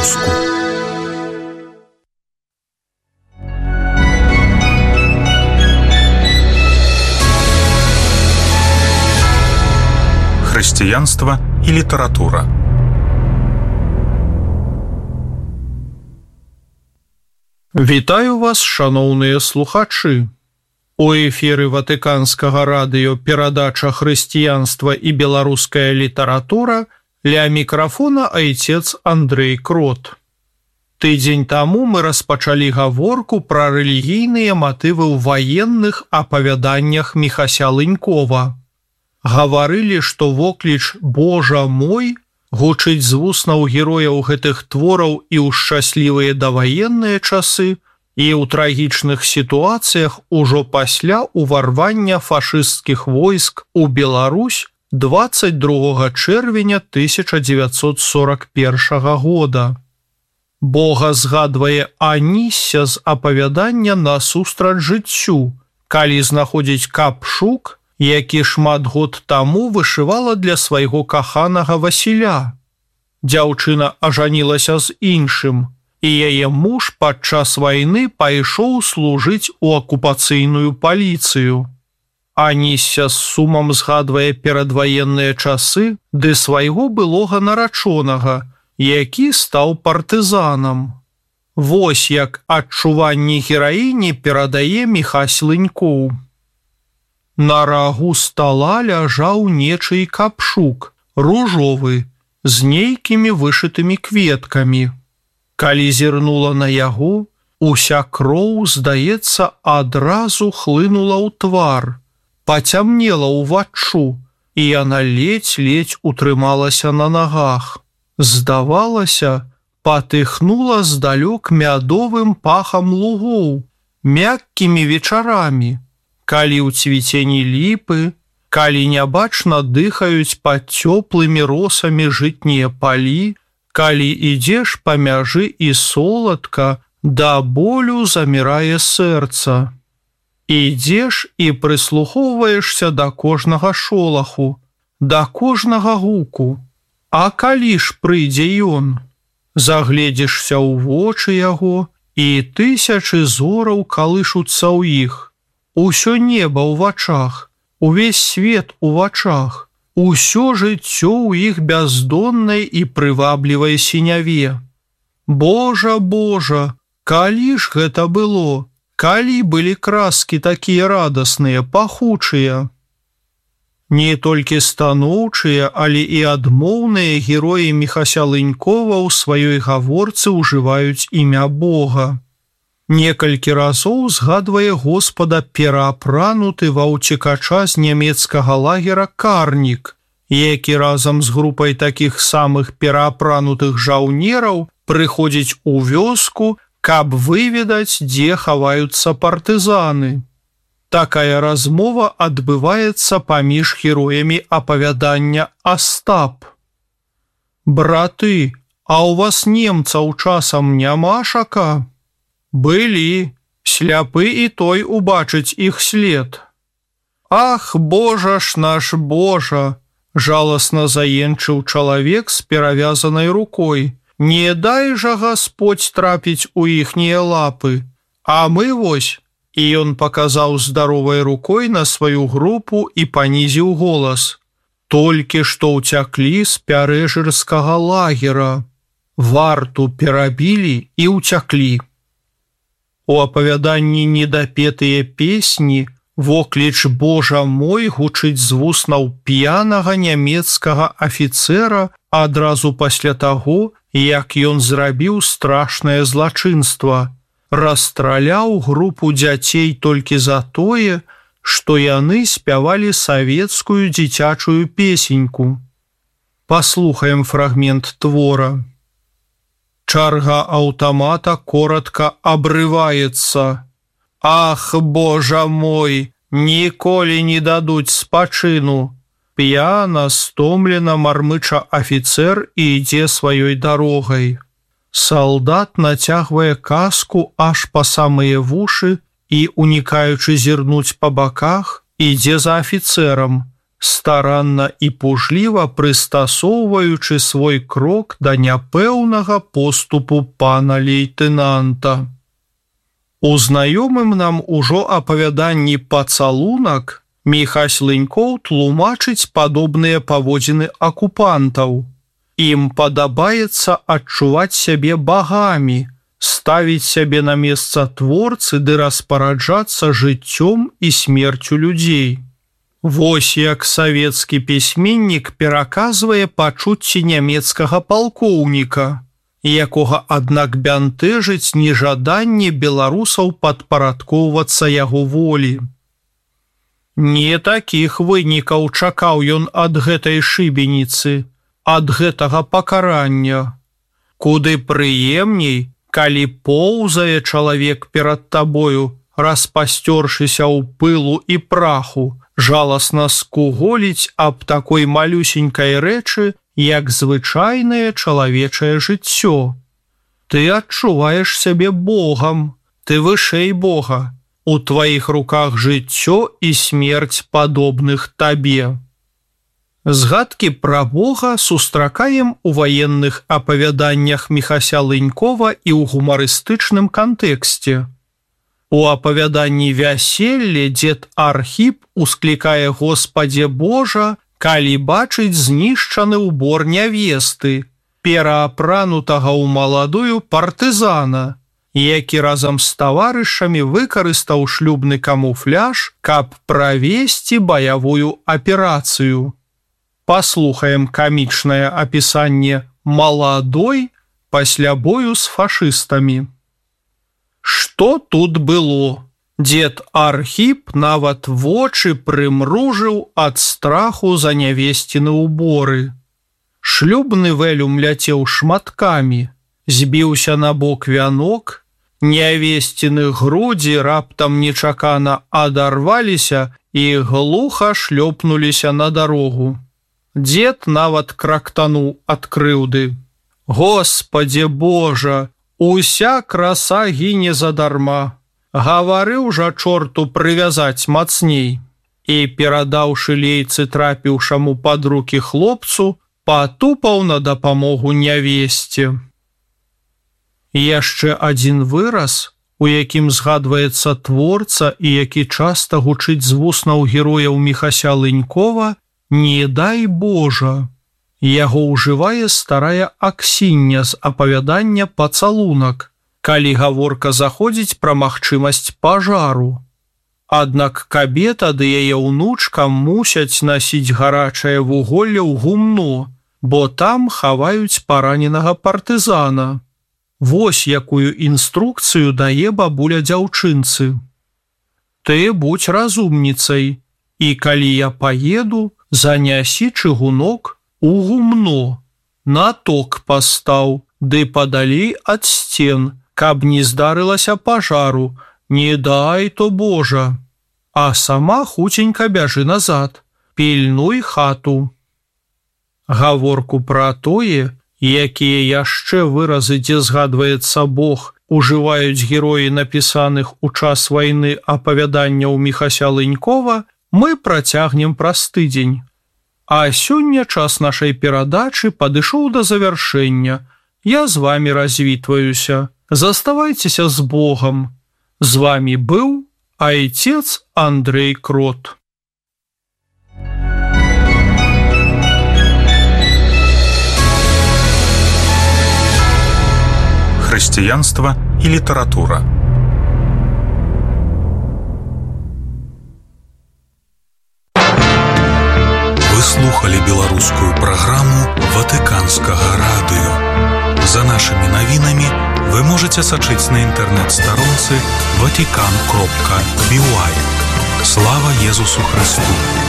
па-беларуску. Хрысціянства і літаратура. Вітаю вас, шаноўныя слухачы. У эфіры Ватыканскага радыё перадача «Хрысціянства і беларуская літаратура», ля мікрафона айцец Андрэй Крот. Тыдзень таму мы распачалі гаворку пра рэлігійныя матывы ў ваенных апавяданнях Міхася Лынькова. Гаварылі, што вокліч «Божа мой» гучыць з вуснаў герояў гэтых твораў і ў шчаслівыя даваенныя часы, і ў трагічных сітуацыях ужо пасля ўварвання фашысцкіх войск у Беларусь 22 чэрвеня 1941 года. Бога згадвае Анісся з апавядання «Насустрач жыццю», калі знаходзіць Капшук, які шмат год таму вышывала для свайго каханага Васіля. Дзяўчына ажанілася з іншым, і яе муж падчас вайны пайшоў служыць у акупацыйную паліцыю. Анісся з сумам згадвае перадваенныя часы ды свайго былога нарачонага, які стаў партызанам. Вось як адчуванні гераіні перадае Міхась Лынькоў. На рагу стала ляжаў нечый капшук, ружовы, з нейкімі вышытымі кветкамі. Калі зірнула на яго, уся кроў, здаецца, адразу хлынула ў твар, пацямнела ўваччу, і яна ледзь-ледзь утрымалася на нагах. Здавалася, патыхнула здалёк мядовым пахам лугоў, мяккімі вечарамі, калі ў цвіцені ліпы, калі нябачна дыхаюць пад цёплымі росамі жытнія палі, калі ідзеш па мяжы і соладка, да болю замірае сэрца. Ідзеш і прыслухоўваешся да кожнага шолаху, да кожнага гуку. А калі ж прыйдзе ён? Загледзішся ў вочы яго, і тысячы зораў калышуцца ў іх. Усё неба ў вачах, увесь свет у вачах, усё жыццё ў іх бяздоннай і прываблівай сіняве. Божа, Божа, калі ж гэта было? Калі былі краскі такія радасныя, пахучыя? Не толькі станоўчыя, але і адмоўныя героі Міхася Лынькова ў сваёй гаворцы ўжываюць імя Бога. Некалькі разоў згадвае Господа пераапрануты ва ўцекача з нямецкага лагера Карнік, які разам з групай такіх самых пераапранутых жаўнераў прыходзіць у вёску, каб выведаць, дзе хаваюцца партызаны. Такая размова адбываецца паміж героямі апавядання «Астап». «Браты, а ў вас немцаў часам нямашака?» «Былі, сляпы і той убачыць іх след». «Ах, Божа ж наш Божа!» – жаласна заенчыў чалавек з перавязанай рукой. «Не дай жа Гасподь трапіць у іхнія лапы, а мы вось». І ён паказаў здаровай рукой на сваю групу і панізіў голас. «Толькі што ўцяклі з пярэжырскага лагера. Варту перабілі і ўцяклі». У апавяданні «Недапетыя песні» вокліч «Божа мой» гучыць з вуснаў п'янага нямецкага афіцэра адразу пасля таго, як ён зрабіў страшнае злачынства. Расстраляў групу дзяцей толькі за тое, што яны спявалі савецкую дзіцячую песеньку. Паслухаем фрагмент твора. Чарга аўтамата коротка абрываецца. «Ах, Божа мой, ніколі не дадуць спачыну!» П'яна, стомлена мармыча афіцэр і ідзе сваёй дарогай. Салдат нацягвае каску аж па самыя вушы і, унікаючы зірнуць па баках, ідзе за афіцэрам, старанна і пужліва прыстасоўваючы свой крок да няпэўнага поступу пана лейтэнанта. У знаёмым нам ужо апавяданні «Пацалунак» Міхась Лынькоў тлумачыць падобныя паводзіны акупантаў. Ім падабаецца адчуваць сябе багамі, ставіць сябе на месца творцы ды распараджацца жыццём і смерцю людзей. Вось як савецкі пісьменнік пераказвае пачуцці нямецкага палкоўніка, якога, аднак, бянтэжыць нежаданне беларусаў падпарадкоўвацца яго волі. Не такіх вынікаў чакаў ён ад гэтай шыбеніцы, ад гэтага пакарання. Куды прыемней, калі поўзае чалавек перад табою, распасцёршыся ў пылу і праху, жаласна скуголіць аб такой малюсенькай рэчы, як звычайнае чалавечае жыццё. Ты адчуваеш сябе Богам, ты вышэй Бога, у тваіх руках жыццё і смерць падобных табе. Згадкі пра Бога сустракаем у ваенных апавяданнях Міхася Лынькова і ў гумарыстычным кантэксце. У апавяданні «Вяселле» дзед Архіп усклікае «Господзе Божа», калі бачыць знішчаны ўбор нявесты, пераапранутага ў маладую партызана, які разам з таварышамі выкарыстаў шлюбны камуфляж, каб правесці баявую аперацыю. Паслухаем камічнае апісанне «Маладой» пасля бою з фашыстамі. Што тут было? Дзед Архіп нават вочы прымружыў ад страху за нявесціны ўборы. Шлюбны вэлюм ляцеў шматкамі, збіўся на бок вянок, нявесціны грудзі раптам нечакана адарваліся і глуха шлёпнуліся на дарогу. Дзед нават крактануў ад крыўды. «Господзе Божа, уся краса гіне задарма. Гаварыў жа чорту прывязаць мацней». І, перадаўшы лейцы трапіўшаму пад рукі хлопцу, патупаў на дапамогу нявесце. Яшчэ адзін выраз, у якім згадваецца творца і які часта гучыць з вуснаў герояў Міхася Лынькова, «Не дай Божа». Яго ўжывае старая Аксіння з апавядання «Пацалунак», калі гаворка заходзіць пра магчымасць пажару. Аднак кабета ды яе ўнучка мусяць насіць гарачае вуголле ў гумно, бо там хаваюць параненага партызана. Вось якую інструкцыю дае бабуля дзяўчынцы. «Ты будзь разумніцай, і калі я паеду, занясі чыгунок у гумно, на ток пастаў, ды падалей ад сцен, каб не здарылася пажару, не дай то Божа. А сама хуценька бяжы назад, пільнуй хату». Гаворку пра тое, якія яшчэ выразы, дзе згадваецца Бог, ужываюць героі напісаных у час вайны апавяданняў Міхася Лынькова, мы працягнем праз тыдзень. А сёння час нашай перадачы падышоў да завяршэння. Я з вамі развітваюся. Заставайцеся з Богам. З вамі быў айцец Андрэй Крот. Хрысціянства і літаратура. Вы слухали беларускую праграму Ватыканскага радыё. За нашымі навінамі вы можаце сачыць на інтэрнэт-старонцы vatican.by. Слава Езусу Христу!